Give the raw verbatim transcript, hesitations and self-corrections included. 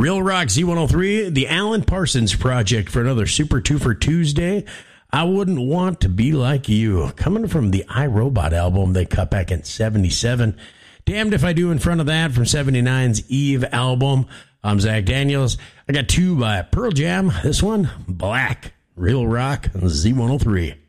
Real Rock Z one oh three, the Alan Parsons Project for another Super Two for Tuesday. I Wouldn't Want to Be Like You, coming from the iRobot album they cut back in seventy-seven. Damned If I Do in front of that from seventy-nine's Eve album. I'm Zach Daniels. I got two by Pearl Jam. This one, Black. Real Rock Z one oh three.